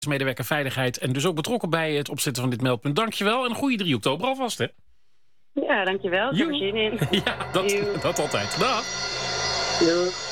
medewerker veiligheid en dus ook betrokken bij het opzetten van dit meldpunt. Dankjewel en een goede 3 oktober alvast, hè? Ja, dankjewel. Ik heb er zin in. Ja, dat altijd. Dag. Doeg.